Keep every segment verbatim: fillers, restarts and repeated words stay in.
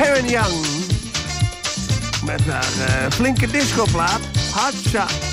Karen Young. Met haar uh, flinke discoplaat. Hotshot.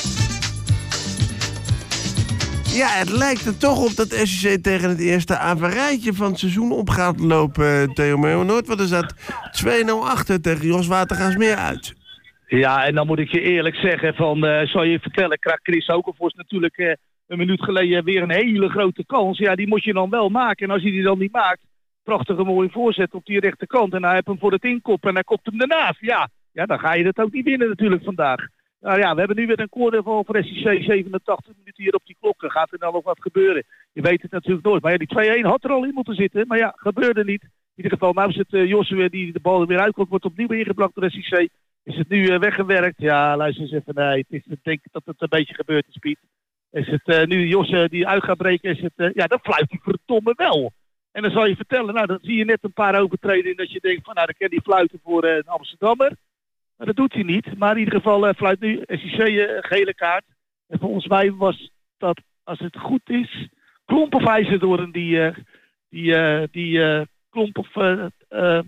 Ja, het lijkt er toch op dat S C C tegen het eerste avarijtje van het seizoen op gaat lopen, Theo Meeuwen-Noord. Want er staat twee nul achter tegen Jos Watergaasmeer uit. Ja, en dan moet ik je eerlijk zeggen, van, uh, zal je vertellen, krijgt Chris Okenvorst natuurlijk uh, een minuut geleden weer een hele grote kans. Ja, die moet je dan wel maken. En als hij die dan niet maakt, prachtige mooie voorzet op die rechterkant. En hij heeft hem voor het inkoppen en hij kopt hem ernaast. Ja, ja, dan ga je het ook niet winnen natuurlijk vandaag. Nou ja, we hebben nu weer een cornerval voor S C C, zevenentachtig minuten hier op die klok. Er gaat er nou nog wat gebeuren. Je weet het natuurlijk nooit. Maar ja, die twee-een had er al in moeten zitten. Maar ja, gebeurde niet. In ieder geval, nou is het uh, Joshua die de bal er weer uitkomt. Wordt opnieuw ingebracht door S C C. Is het nu uh, weggewerkt? Ja, luister eens even. Nee, het is, ik denk dat het een beetje gebeurd is, Piet. Is het uh, nu Josse die uit gaat breken? Is het, uh, ja, dat fluit hij verdomme wel. En dan zal je vertellen, nou, dan zie je net een paar overtredingen dat je denkt van, nou, dan kan hij fluiten voor uh, een Amsterdammer. Maar dat doet hij niet. Maar in ieder geval uh, fluit nu S C C uh, gele kaart. En volgens mij was dat, als het goed is, Klomp of IJzerdoorn die, uh, die, uh, die uh, Klomp of... Uh, uh,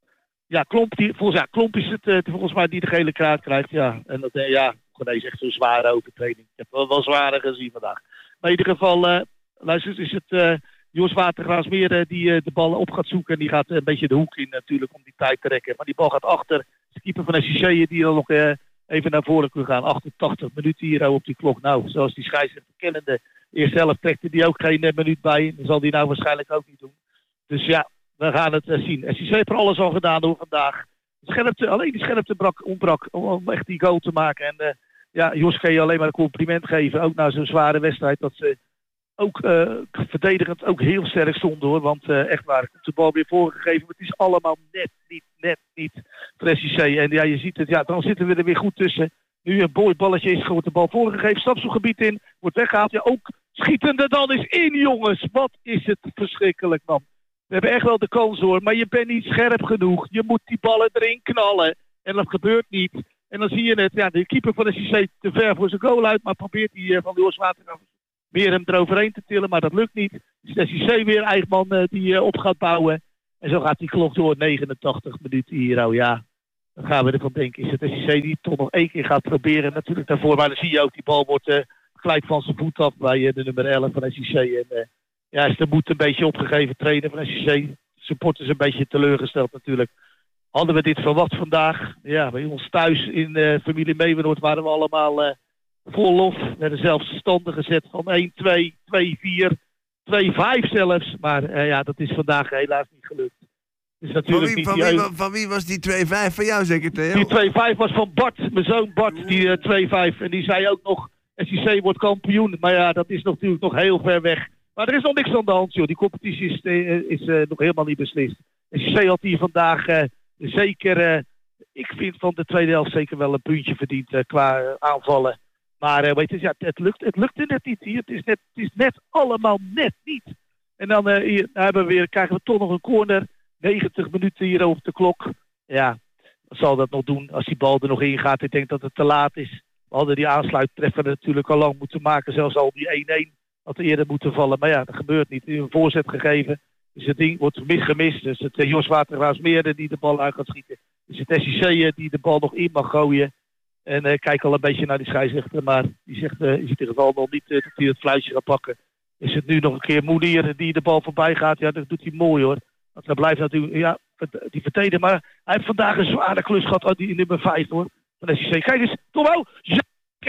ja, Klomp, die, volgens, ja, Klomp is het uh, volgens mij die de gele kaart krijgt. Ja, en dat, uh, ja, gewoon is echt zo'n zware overtreding. Ik heb wel, wel zware gezien vandaag. Maar in ieder geval, uh, luister, is het uh, Jos Watergaasmeer uh, die uh, de bal op gaat zoeken. En die gaat uh, een beetje de hoek in natuurlijk om die tijd te rekken. Maar die bal gaat achter. De keeper van S C C die dan nog uh, even naar voren kan gaan. achtentachtig minuten hier op die klok. Nou, zoals die scheidsrechter kennende. Eerst zelf trekt hij ook geen uh, minuut bij. Dat zal hij nou waarschijnlijk ook niet doen. Dus ja, we gaan het uh, zien. S C C heeft er alles al gedaan door vandaag. Scherpte, alleen die scherpte brak, ontbrak om, om echt die goal te maken. En uh, ja, Jos kan je alleen maar een compliment geven. Ook na zo'n zware wedstrijd. Dat ze ook uh, verdedigend ook heel sterk stonden hoor. Want uh, echt waar, de bal weer voorgegeven. Maar het is allemaal net niet, net niet voor S C C. En ja, je ziet het, ja, dan zitten we er weer goed tussen. Nu een mooi balletje is, wordt de bal voorgegeven. Stapselgebied in, wordt weggehaald. Ja, ook schietende dan is in, jongens. Wat is het verschrikkelijk, man. We hebben echt wel de kans hoor, maar je bent niet scherp genoeg. Je moet die ballen erin knallen. En dat gebeurt niet. En dan zie je het, ja, de keeper van de S C C te ver voor zijn goal uit. Maar probeert hij uh, van de Jos Watergaasmeer meer hem eroverheen te tillen. Maar dat lukt niet. Dus de S C C weer Eichmann uh, die uh, op gaat bouwen. En zo gaat die klok door, negenentachtig minuten hier. Oh ja, dan gaan we ervan denken. Is het S C C die toch nog één keer gaat proberen. Natuurlijk daarvoor, maar dan zie je ook die bal wordt uh, gelijk van zijn voet af bij uh, de nummer elf van S C C. En uh, ja, is de moed een beetje opgegeven trainer van S C C. Supporters een beetje teleurgesteld natuurlijk. Hadden we dit verwacht vandaag? Ja, bij ons thuis in uh, familie Meeuwen-Noord waren we allemaal uh, vol lof. We werden zelfs standen gezet van één twee, twee vier, twee vijf zelfs. Maar uh, ja, dat is vandaag helaas niet gelukt. Dus natuurlijk van, wie, niet van, die wie, van wie was die twee vijf van jou zeker, Theo? Die twee vijf was van Bart, mijn zoon Bart, die uh, twee vijf. En die zei ook nog, S C C wordt kampioen. Maar ja, dat is natuurlijk nog heel ver weg. Maar er is nog niks aan de hand, joh. Die competitie is, uh, is uh, nog helemaal niet beslist. S C C had hier vandaag uh, zeker, uh, ik vind van de tweede helft zeker wel een puntje verdiend uh, qua uh, aanvallen. Maar uh, weet je, ja, het, lukt, het lukte net niet hier. Het is net, het is net allemaal net niet. En dan uh, hier, hebben we weer, krijgen we toch nog een corner. negentig minuten hier over de klok. Ja, wat zal dat nog doen als die bal er nog in gaat? Ik denk dat het te laat is. We hadden die aansluittreffer natuurlijk al lang moeten maken. Zelfs al die één-één had eerder moeten vallen. Maar ja, dat gebeurt niet. Nu een voorzet gegeven. Dus het ding wordt gemist. Dus het uh, Jos Watergaasmeer die de bal uit gaat schieten. Dus het S C C die de bal nog in mag gooien. En uh, kijk al een beetje naar die scheidsrechter. Maar die zegt uh, in ieder geval nog niet uh, dat hij het fluitje gaat pakken. Is het nu nog een keer Moenier die de bal voorbij gaat? Ja, dat doet hij mooi hoor. Want hij blijft natuurlijk, ja, die verdedigen. Maar hij heeft vandaag een zware klus gehad aan die nummer vijf hoor. Van S C C. Kijk eens, toch wel. Ja,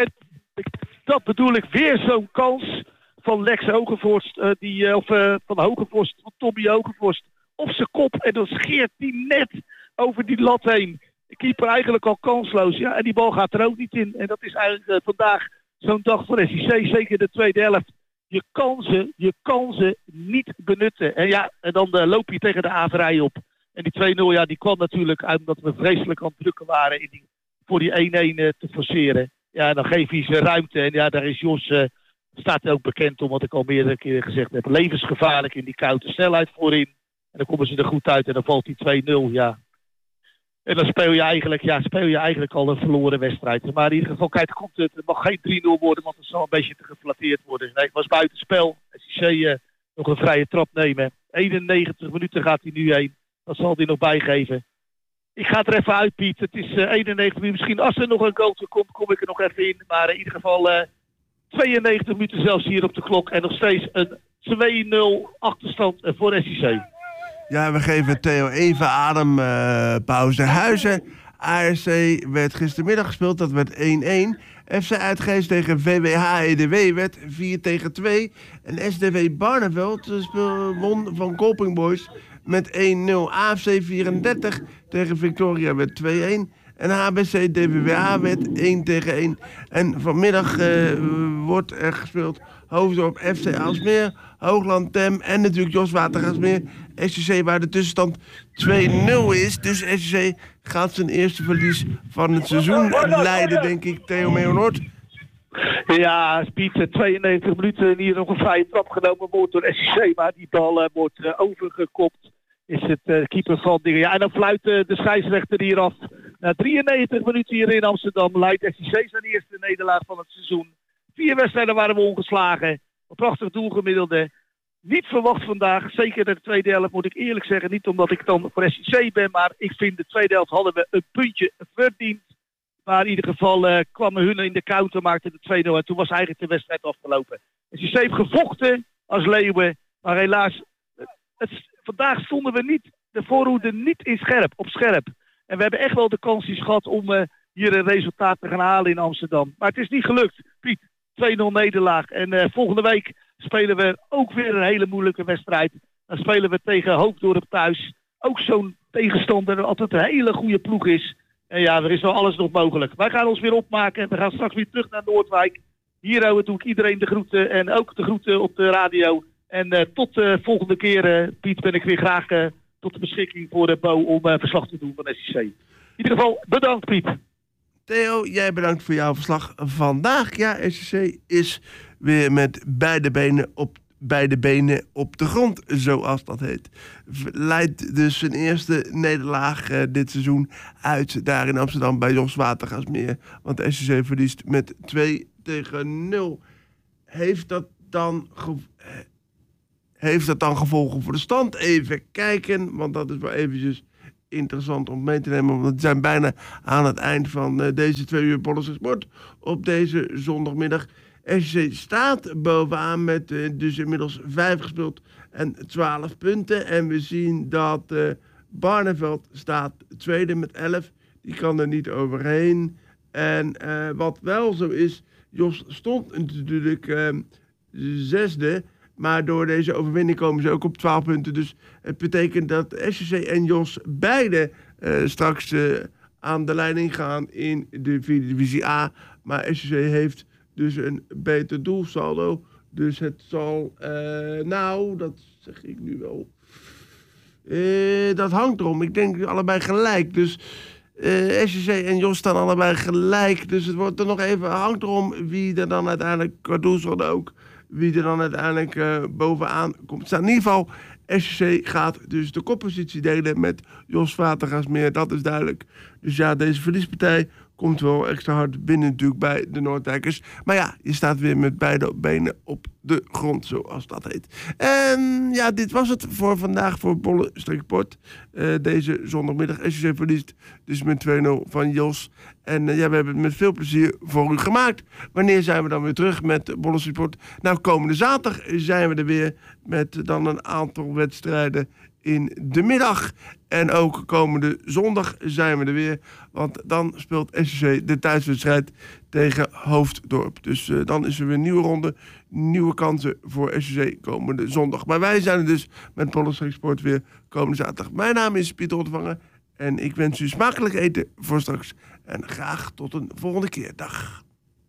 dat bedoel ik. Weer zo'n kans van Lex Hogevorst. Uh, die, uh, of uh, van Hogevorst, van Tommy Hogevorst. Op zijn kop. En dan scheert hij net over die lat heen. De keeper eigenlijk al kansloos. Ja, en die bal gaat er ook niet in. En dat is eigenlijk uh, vandaag zo'n dag voor S C C. Zeker de tweede helft. Je kan ze, je kan ze niet benutten. En ja, en dan uh, loop je tegen de averij op. En die twee nul, ja, die kwam natuurlijk uit omdat we vreselijk aan het drukken waren in die, voor die één-één uh, te forceren. Ja, en dan geef je ze ruimte. En ja, daar is Jos, uh, staat ook bekend om wat ik al meerdere keren gezegd heb. Levensgevaarlijk in die koude snelheid voorin. En dan komen ze er goed uit en dan valt die twee nul, ja. En dan speel je eigenlijk, ja, speel je eigenlijk al een verloren wedstrijd. Maar in ieder geval, kijk, komt het, het mag geen drie nul worden, want het zal een beetje te geflatteerd worden. Nee, het was buitenspel. S C C uh, nog een vrije trap nemen. eenennegentig minuten gaat hij nu heen. Dat zal hij nog bijgeven. Ik ga het er even uit, Piet. Het is uh, eenennegentig minuten. Misschien als er nog een goal komt, kom ik er nog even in. Maar in ieder geval uh, tweeënnegentig minuten zelfs hier op de klok. En nog steeds een twee nul achterstand voor S C C. Ja, we geven Theo even adempauze. Uh, Huizen, A R C werd gistermiddag gespeeld. Dat werd één-één. F C Uitgeest tegen V W H E D W werd vier tegen twee. En S D W Barneveld won van Kolping Boys met één nul. A F C vierendertig tegen Victoria werd twee-één. En H B C D V W A werd één tegen één. En vanmiddag uh, wordt er gespeeld Hoofddorp F C Aalsmeer, Hoogland Tem en natuurlijk Jos Watergaasmeer. S C C waar de tussenstand twee nul is. Dus S C C gaat zijn eerste verlies van het seizoen leiden, denk ik, Theo Meeuwnoord. Ja, Piet, tweeënnegentig minuten hier nog een vrije trap genomen wordt door S C C. Maar die bal uh, wordt uh, overgekopt. Is het uh, keeper van dingen. Ja, en dan fluit uh, de scheidsrechter hier af. Na drieënnegentig minuten hier in Amsterdam leidt S C C zijn eerste nederlaag van het seizoen. Vier wedstrijden waren we ongeslagen. Een prachtig doelgemiddelde. Niet verwacht vandaag. Zeker de tweede helft moet ik eerlijk zeggen. Niet omdat ik dan voor S C C ben. Maar ik vind de tweede helft hadden we een puntje verdiend. Maar in ieder geval uh, kwamen hun in de counter, maakten de twee nul. En toen was eigenlijk de wedstrijd afgelopen. S C C heeft gevochten als leeuwen. Maar helaas, het, vandaag stonden we niet, de voorhoede niet in scherp, op scherp. En we hebben echt wel de kansjes gehad om uh, hier een resultaat te gaan halen in Amsterdam. Maar het is niet gelukt. Piet, twee nul nederlaag. En uh, volgende week spelen we ook weer een hele moeilijke wedstrijd. Dan spelen we tegen Hoofddorp thuis. Ook zo'n tegenstander dat altijd een hele goede ploeg is. En ja, er is wel alles nog mogelijk. Wij gaan ons weer opmaken. We gaan straks weer terug naar Noordwijk. Hier uh, doe ik iedereen de groeten. En ook de groeten op de radio. En uh, tot de uh, volgende keer, uh, Piet, ben ik weer graag uh, tot de beschikking voor de Bo om uh, verslag te doen van S C C. In ieder geval, bedankt, Piet. Theo, jij bedankt voor jouw verslag vandaag. Ja, S C C is weer met beide benen op, beide benen op de grond, zoals dat heet. Leidt dus zijn eerste nederlaag uh, dit seizoen uit daar in Amsterdam bij Jos Watergaasmeer. Want S C C verliest met twee tegen nul. Heeft dat dan... Ge- Heeft dat dan gevolgen voor de stand? Even kijken, want dat is wel eventjes interessant om mee te nemen. Want we zijn bijna aan het eind van uh, deze twee uur Bollenstreek Sport op deze zondagmiddag. S C C staat bovenaan met uh, dus inmiddels vijf gespeeld en twaalf punten. En we zien dat uh, Barneveld staat tweede met elf. Die kan er niet overheen. En uh, wat wel zo is, Jos stond natuurlijk uh, zesde. Maar door deze overwinning komen ze ook op twaalf punten. Dus het betekent dat S C C en Jos beide uh, straks uh, aan de leiding gaan in de vierde divisie A. Maar S C C heeft dus een beter doelsaldo. Dus het zal... Uh, nou, dat zeg ik nu wel. Uh, dat hangt erom. Ik denk allebei gelijk. Dus uh, S C C en Jos staan allebei gelijk. Dus het wordt er nog even... hangt erom wie er dan uiteindelijk... qua doelsaldo ook... wie er dan uiteindelijk uh, bovenaan komt. In ieder geval, S C C gaat dus de koppositie delen met Jos Watergaasmeer. Dat is duidelijk. Dus ja, deze verliespartij komt wel extra hard binnen natuurlijk bij de Noordwijkers. Maar ja, je staat weer met beide benen op de grond, zoals dat heet. En ja, dit was het voor vandaag voor Bollenstreek Sport. Uh, deze zondagmiddag. S C C verliest dus met twee nul van Jos. En uh, ja, we hebben het met veel plezier voor u gemaakt. Wanneer zijn we dan weer terug met Bollenstreek Sport? Nou, komende zaterdag zijn we er weer met dan een aantal wedstrijden in de middag. En ook komende zondag zijn we er weer. Want dan speelt S C C de thuiswedstrijd tegen Hoofddorp. Dus uh, dan is er weer een nieuwe ronde. Nieuwe kansen voor S C C komende zondag. Maar wij zijn er dus met Bollenstreek Sport weer komende zaterdag. Mijn naam is Pieter Ontvanger. En ik wens u smakelijk eten voor straks. En graag tot een volgende keer. Dag.